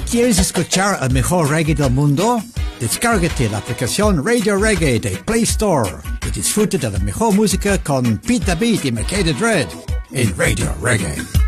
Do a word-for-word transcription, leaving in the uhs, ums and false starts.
¿Quieres escuchar el mejor reggae del mundo? Descárgate la aplicación Radio Reggae de Play Store y disfruta de la mejor música con Pete the Beat y Makeda Dread en Radio Reggae.